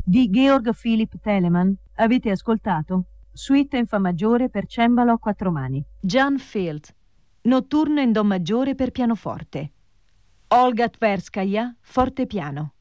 Di Georg Philipp Telemann avete ascoltato Suite in Fa maggiore per cembalo a quattro mani. Jan Field, Notturno in Do maggiore per pianoforte. Olga Tverskaya, fortepiano.